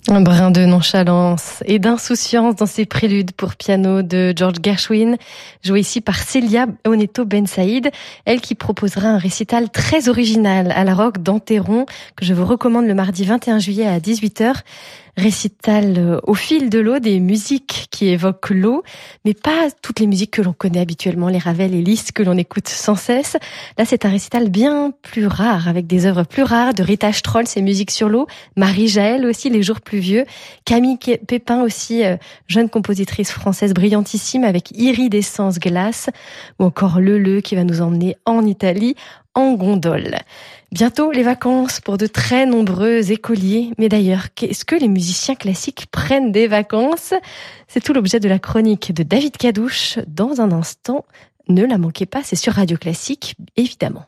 Un brin de nonchalance et d'insouciance dans ces préludes pour piano de George Gershwin, joué ici par Célia Oneto Ben Saïd, elle qui proposera un récital très original à la Roque d'Enterron, que je vous recommande le mardi 21 juillet à 18h. Récital au fil de l'eau, des musiques qui évoquent l'eau, mais pas toutes les musiques que l'on connaît habituellement, les Ravel et Liszt que l'on écoute sans cesse. Là, c'est un récital bien plus rare, avec des œuvres plus rares de Rita Stroll, ses musiques sur l'eau, Marie Jaël aussi, Les jours pluvieux, Camille Pépin aussi, jeune compositrice française brillantissime avec Iridescence glace, ou encore Leleu qui va nous emmener en Italie, en gondole. Bientôt les vacances pour de très nombreux écoliers. Mais d'ailleurs, est-ce que les musiciens classiques prennent des vacances ? C'est tout l'objet de la chronique de David Cadouche. Dans un instant, ne la manquez pas, c'est sur Radio Classique, évidemment.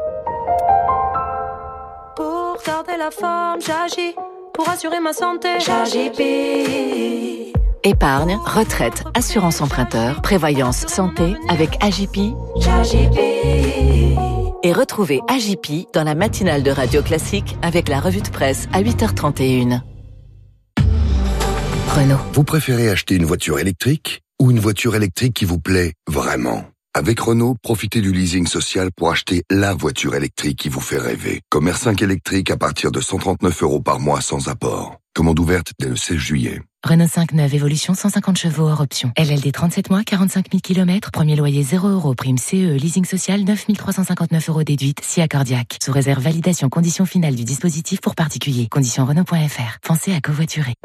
Pour garder la forme, j'agis. Pour assurer ma santé, j'agis. Épargne, retraite, assurance emprunteur, prévoyance santé avec AJP. Et retrouvez AJP dans la matinale de Radio Classique avec la revue de presse à 8h31. Renault. Vous préférez acheter une voiture électrique ou une voiture électrique qui vous plaît vraiment ? Avec Renault, profitez du leasing social pour acheter la voiture électrique qui vous fait rêver. Comme R5 électrique à partir de 139 € par mois sans apport. Commande ouverte dès le 16 juillet. Renault 5 neuve, évolution 150 chevaux hors option. LLD 37 mois, 45 000 km, premier loyer 0 €, prime CE, leasing social 9 359 € déduite, si accordiaque. Sous réserve validation conditions finales du dispositif pour particuliers. Conditions Renault.fr. Pensez à covoiturer.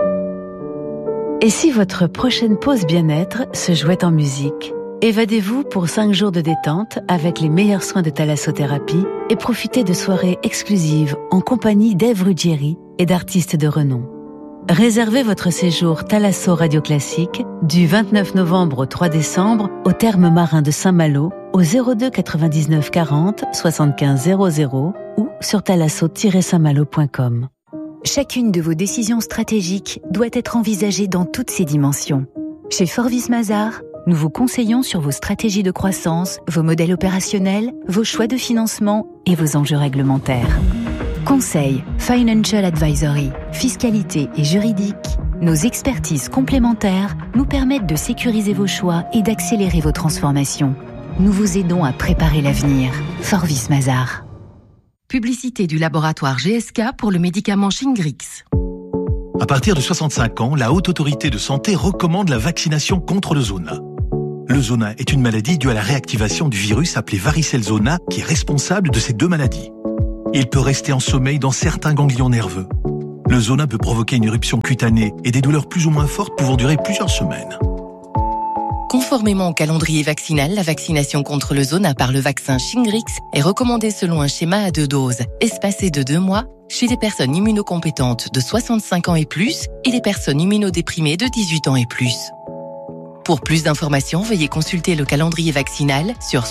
Et si votre prochaine pause bien-être se jouait en musique ? Évadez-vous pour 5 jours de détente avec les meilleurs soins de thalassothérapie et profitez de soirées exclusives en compagnie d'Ève Ruggieri et d'artistes de renom. Réservez votre séjour Thalasso Radio Classique du 29 novembre au 3 décembre au Thermes Marins de Saint-Malo au 02 99 40 75 00 ou sur thalasso-saintmalo.com. Chacune de vos décisions stratégiques doit être envisagée dans toutes ses dimensions. Chez Forvis Mazars, nous vous conseillons sur vos stratégies de croissance, vos modèles opérationnels, vos choix de financement et vos enjeux réglementaires. Conseil, Financial Advisory, fiscalité et juridique, nos expertises complémentaires nous permettent de sécuriser vos choix et d'accélérer vos transformations. Nous vous aidons à préparer l'avenir. Forvis Mazars. Publicité du laboratoire GSK pour le médicament Shingrix. À partir de 65 ans, la Haute Autorité de Santé recommande la vaccination contre le zona. Le zona est une maladie due à la réactivation du virus appelé varicelle zona qui est responsable de ces deux maladies. Il peut rester en sommeil dans certains ganglions nerveux. Le zona peut provoquer une éruption cutanée et des douleurs plus ou moins fortes pouvant durer plusieurs semaines. Conformément au calendrier vaccinal, la vaccination contre le zona par le vaccin Shingrix est recommandée selon un schéma à 2 doses, espacé de 2 mois, chez les personnes immunocompétentes de 65 ans et plus et les personnes immunodéprimées de 18 ans et plus. Pour plus d'informations, veuillez consulter le calendrier vaccinal sur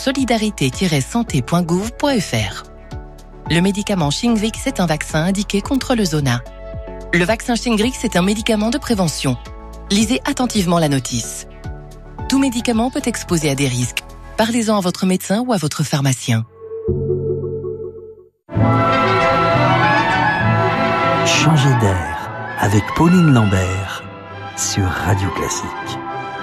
solidarité-santé.gouv.fr. Le médicament Shingrix est un vaccin indiqué contre le zona. Le vaccin Shingrix est un médicament de prévention. Lisez attentivement la notice. Tout médicament peut exposer à des risques. Parlez-en à votre médecin ou à votre pharmacien. Changer d'air avec Pauline Lambert sur Radio Classique.